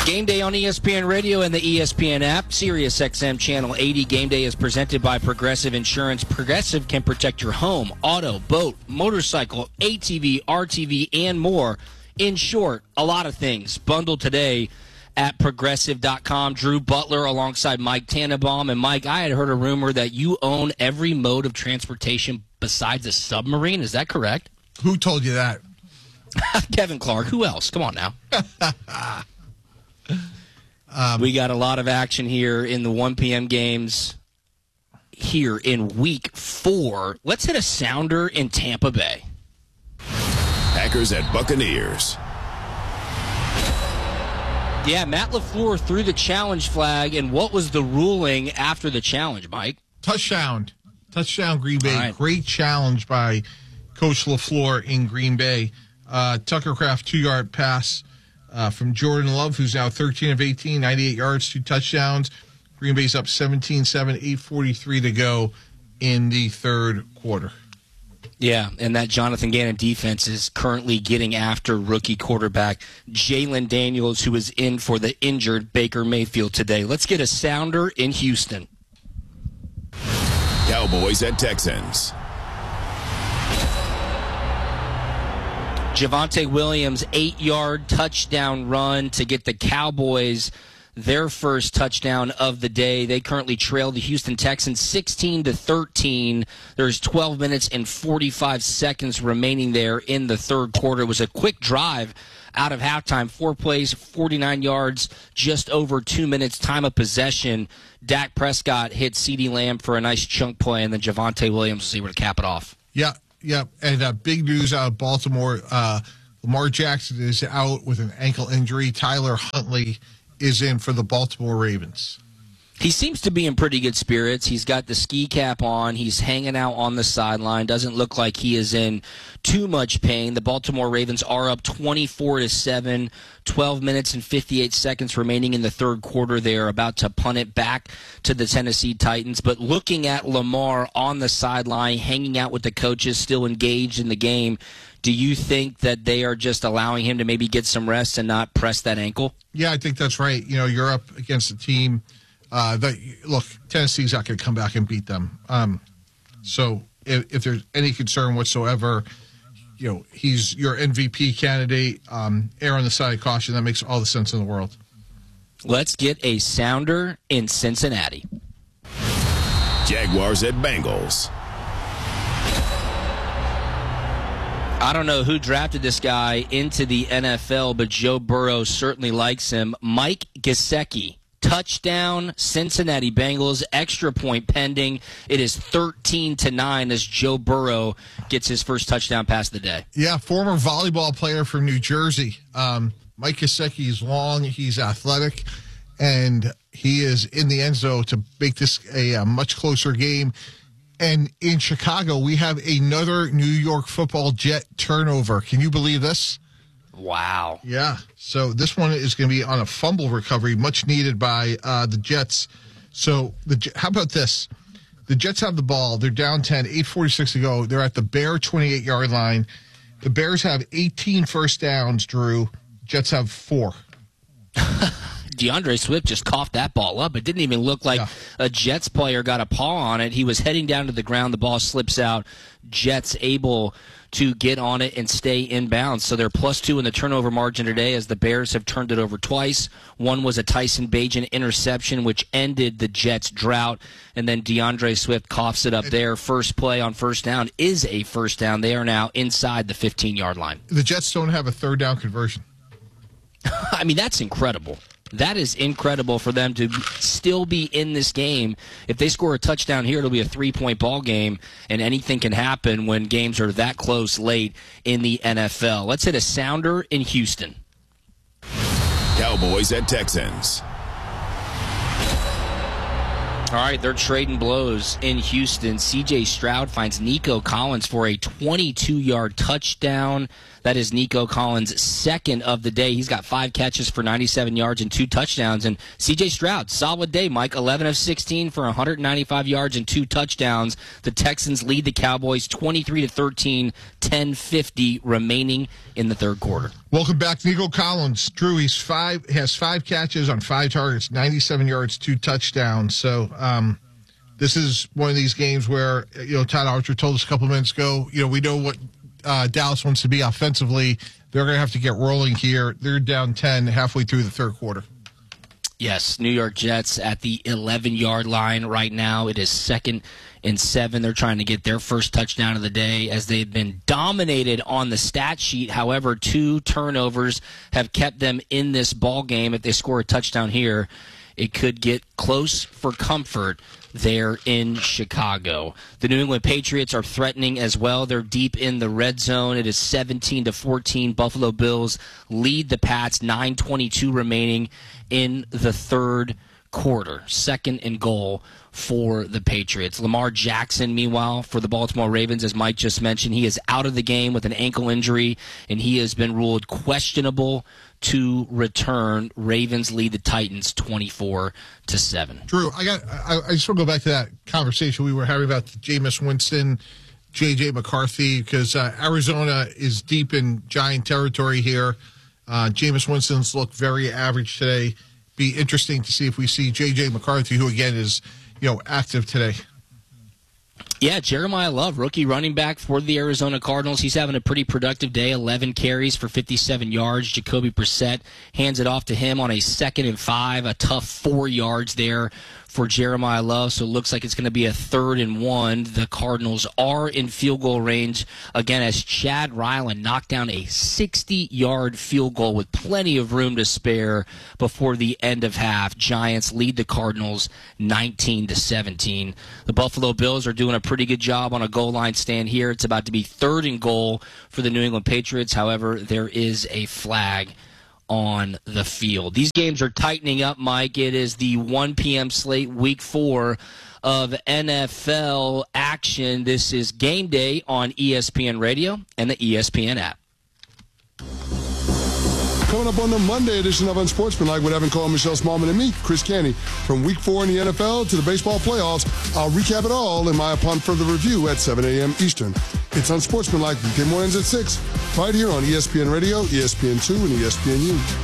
Game Day on ESPN Radio and the ESPN app. Sirius XM Channel 80. Game Day is presented by Progressive Insurance. Progressive can protect your home, auto, boat, motorcycle, ATV, RTV, and more. In short, a lot of things. Bundled today at Progressive.com. Drew Butler alongside Mike Tannenbaum. And Mike, I had heard a rumor that you own every mode of transportation besides a submarine. Is that correct? Who told you that? Kevin Clark. Who else? Come on now. We got a lot of action here in the 1 p.m. games here in Week 4. Let's hit a sounder in Tampa Bay. Packers at Buccaneers. Yeah, Matt LaFleur threw the challenge flag, and what was the ruling after the challenge, Mike? Touchdown, Green Bay. Right. Great challenge by Coach LaFleur in Green Bay. Tucker Kraft 2-yard pass from Jordan Love, who's now 13 of 18, 98 yards, 2 touchdowns. Green Bay's up 17-7, 8:43 to go in the third quarter. Yeah, and that Jonathan Gannon defense is currently getting after rookie quarterback Jalen Daniels, who is in for the injured Baker Mayfield today. Let's get a sounder in Houston. Cowboys at Texans. Javonte Williams, 8-yard touchdown run to get the Cowboys their first touchdown of the day. They currently trail the Houston Texans 16-13. There's 12 minutes and 45 seconds remaining there in the third quarter. It was a quick drive out of halftime. 4 plays, 49 yards, just over 2 minutes time of possession. Dak Prescott hit CeeDee Lamb for a nice chunk play, and then Javonte Williams was able to cap it off. Yeah. And big news out of Baltimore. Lamar Jackson is out with an ankle injury. Tyler Huntley is in for the Baltimore Ravens. He seems to be in pretty good spirits. He's got the ski cap on. He's hanging out on the sideline. Doesn't look like he is in too much pain. The Baltimore Ravens are up 24-7. 12 minutes and 58 seconds remaining in the third quarter. They are about to punt it back to the Tennessee Titans. But looking at Lamar on the sideline, hanging out with the coaches, still engaged in the game, do you think that they are just allowing him to maybe get some rest and not press that ankle? Yeah, I think that's right. You know, you're up against a team look, Tennessee's not going to come back and beat them. So if there's any concern whatsoever, you know, he's your MVP candidate. Err on the side of caution. That makes all the sense in the world. Let's get a sounder in Cincinnati. Jaguars at Bengals. I don't know who drafted this guy into the NFL, but Joe Burrow certainly likes him. Mike Gesicki. Touchdown, Cincinnati Bengals, extra point pending. It is 13-9 as Joe Burrow gets his first touchdown pass of the day. Yeah, former volleyball player from New Jersey. Mike Gesicki is long, he's athletic, and he is in the end zone to make this a much closer game. And in Chicago, we have another New York football Jet turnover. Can you believe this? Wow. Yeah. So this one is going to be on a fumble recovery, much needed by the Jets. So how about this? The Jets have the ball. They're down 10, 8:46 to go. They're at the Bear 28-yard line. The Bears have 18 first downs, Drew. Jets have 4. DeAndre Swift just coughed that ball up. It didn't even look like a Jets player got a paw on it. He was heading down to the ground. The ball slips out. Jets able to get on it and stay inbounds. So they're +2 in the turnover margin today as the Bears have turned it over twice. One was a Tyson Bagent interception, which ended the Jets' drought. And then DeAndre Swift coughs it up there. First play on first down is a first down. They are now inside the 15-yard line. The Jets don't have a third down conversion. I mean, that's incredible. That is incredible for them to still be in this game. If they score a touchdown here, it'll be a 3-point ball game, and anything can happen when games are that close late in the NFL. Let's hit a sounder in Houston. Cowboys at Texans. All right, they're trading blows in Houston. C.J. Stroud finds Nico Collins for a 22-yard touchdown. That is Nico Collins' second of the day. He's got 5 catches for 97 yards and 2 touchdowns. And C.J. Stroud, solid day, Mike. 11 of 16 for 195 yards and 2 touchdowns. The Texans lead the Cowboys 23-13, 10:50 remaining in the third quarter. Welcome back, Nico Collins. Drew, has 5 catches on 5 targets, 97 yards, 2 touchdowns. So this is one of these games where, Todd Archer told us a couple minutes ago, we know what Dallas wants to be offensively. They're going to have to get rolling here. They're down 10 halfway through the third quarter. Yes, New York Jets at the 11-yard line right now. It is 2nd and 7. They're trying to get their first touchdown of the day as they've been dominated on the stat sheet. However, 2 turnovers have kept them in this ball game. If they score a touchdown here, it could get close for comfort there in Chicago. The New England Patriots are threatening as well. They're deep in the red zone. It is 17-14. Buffalo Bills lead the Pats. 9:22 remaining in the third quarter. 2nd and goal for the Patriots. Lamar Jackson, meanwhile, for the Baltimore Ravens, as Mike just mentioned, he is out of the game with an ankle injury, and he has been ruled questionable to return. Ravens lead the Titans 24-7. Drew, I just want to go back to that conversation we were having about Jameis Winston, J.J. McCarthy, because Arizona is deep in Giant territory here. Jameis Winston's looked very average today. Be interesting to see if we see J.J. McCarthy, who again is active today. Yeah, Jeremiah Love, rookie running back for the Arizona Cardinals. He's having a pretty productive day, 11 carries for 57 yards. Jacoby Brissett hands it off to him on a 2nd and 5, a tough 4 yards there for Jeremiah Love, so it looks like it's going to be a 3rd and 1. The Cardinals are in field goal range again as Chad Ryland knocked down a 60-yard field goal with plenty of room to spare before the end of half. Giants lead the Cardinals 19-17. The Buffalo Bills are doing a pretty good job on a goal line stand here. It's about to be 3rd and goal for the New England Patriots. However, there is a flag on the field. These games are tightening up, Mike. It is the 1 p.m. slate, week 4 of NFL action. This is Game Day on ESPN Radio and the ESPN app. Coming up on the Monday edition of Unsportsmanlike with Evan Cole, Michelle Smallman, and me, Chris Canty. From Week 4 in the NFL to the baseball playoffs, I'll recap it all in my Upon Further Review at 7 a.m. Eastern. It's Unsportsmanlike, weekday mornings at 6, right here on ESPN Radio, ESPN2, and ESPNU.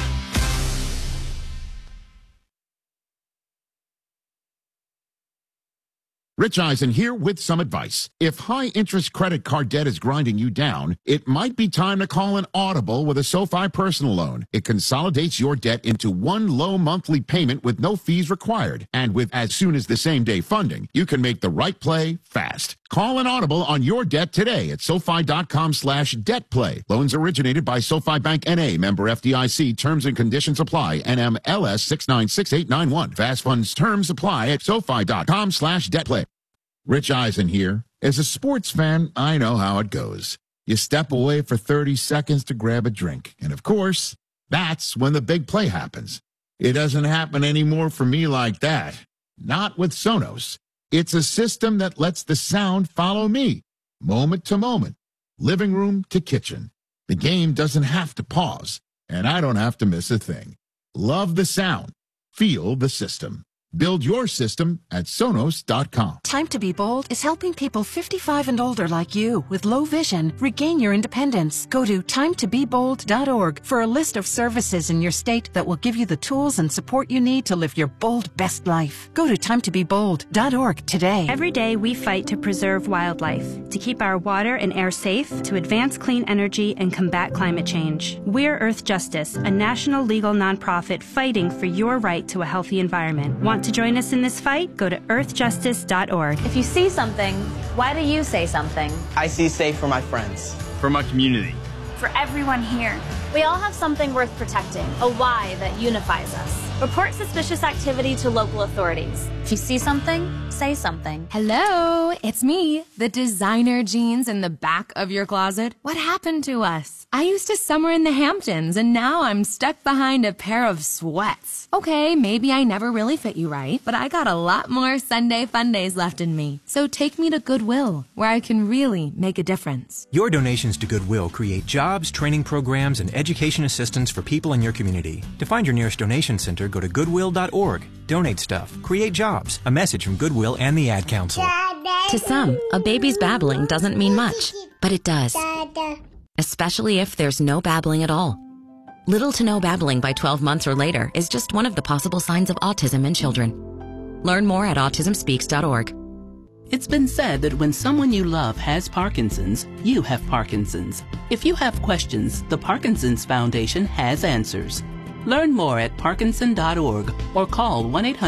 Rich Eisen here with some advice. If high-interest credit card debt is grinding you down, it might be time to call an Audible with a SoFi personal loan. It consolidates your debt into one low monthly payment with no fees required. And with as soon as the same-day funding, you can make the right play fast. Call an Audible on your debt today at SoFi.com/debtplay. Loans originated by SoFi Bank N.A., member FDIC. Terms and conditions apply. NMLS 696891. Fast funds terms apply at SoFi.com/debtplay. Rich Eisen here. As a sports fan, I know how it goes. You step away for 30 seconds to grab a drink. And of course, that's when the big play happens. It doesn't happen anymore for me like that. Not with Sonos. It's a system that lets the sound follow me, moment to moment, living room to kitchen. The game doesn't have to pause, and I don't have to miss a thing. Love the sound. Feel the system. Build your system at Sonos.com. Time to Be Bold is helping people 55 and older like you with low vision regain your independence. Go to timetobebold.org for a list of services in your state that will give you the tools and support you need to live your bold best life. Go to timetobebold.org today. Every day we fight to preserve wildlife, to keep our water and air safe, to advance clean energy and combat climate change. We're Earth Justice, a national legal nonprofit fighting for your right to a healthy environment. Want to join us in this fight? Go to earthjustice.org. If you see something, why do you say something? I see safe for my friends. For my community. For everyone here. We all have something worth protecting, a why that unifies us. Report suspicious activity to local authorities. If you see something, say something. Hello, it's me. The designer jeans in the back of your closet. What happened to us? I used to summer in the Hamptons, and now I'm stuck behind a pair of sweats. Okay, maybe I never really fit you right, but I got a lot more Sunday fun days left in me. So take me to Goodwill, where I can really make a difference. Your donations to Goodwill create jobs, training programs, and education assistance for people in your community. To find your nearest donation center, go to goodwill.org. Donate stuff. Create jobs. A message from Goodwill and the Ad Council. To some, a baby's babbling doesn't mean much, but it does. Especially if there's no babbling at all. Little to no babbling by 12 months or later is just one of the possible signs of autism in children. Learn more at autismspeaks.org. It's been said that when someone you love has Parkinson's, you have Parkinson's. If you have questions, the Parkinson's Foundation has answers. Learn more at parkinson.org or call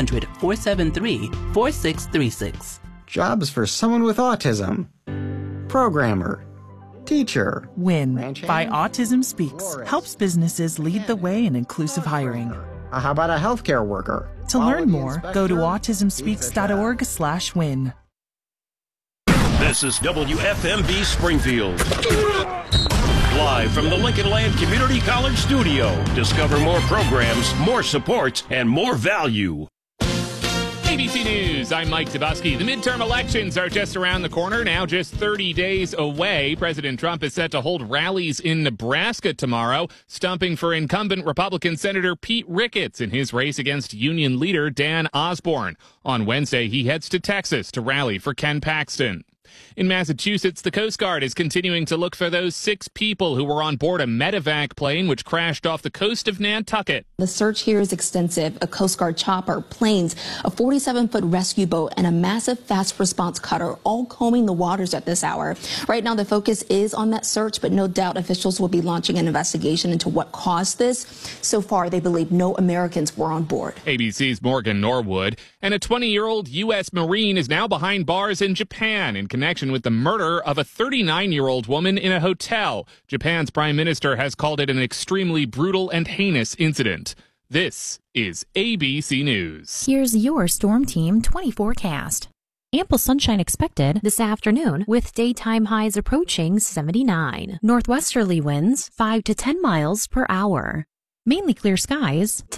1-800-473-4636. Jobs for someone with autism. Programmer. Teacher. WIN by Autism Speaks helps businesses lead the way in inclusive hiring. How about a healthcare worker? To learn more, go to autismspeaks.org/win. This is WFMB Springfield. Live from the Lincoln Land Community College studio. Discover more programs, more support, and more value. ABC News, I'm Mike Zabusky. The midterm elections are just around the corner, now just 30 days away. President Trump is set to hold rallies in Nebraska tomorrow, stumping for incumbent Republican Senator Pete Ricketts in his race against union leader Dan Osborne. On Wednesday, he heads to Texas to rally for Ken Paxton. In Massachusetts, the Coast Guard is continuing to look for those 6 people who were on board a medevac plane which crashed off the coast of Nantucket. The search here is extensive. A Coast Guard chopper, planes, a 47-foot rescue boat, and a massive fast response cutter all combing the waters at this hour. Right now, the focus is on that search, but no doubt officials will be launching an investigation into what caused this. So far, they believe no Americans were on board. ABC's Morgan Norwood. And a 20-year-old U.S. Marine is now behind bars in Japan in connection with the murder of a 39-year-old woman in a hotel. Japan's prime minister has called it an extremely brutal and heinous incident. This is ABC News. Here's your Storm Team 24 forecast. Ample sunshine expected this afternoon with daytime highs approaching 79. Northwesterly winds 5 to 10 miles per hour. Mainly clear skies.